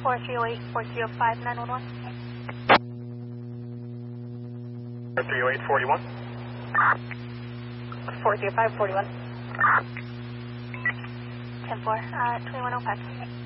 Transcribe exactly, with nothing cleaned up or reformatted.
four three zero eight, four zero five, nine one one. four three zero eight, forty-one. four zero five, forty-one. ten four, uh, twenty-one oh five.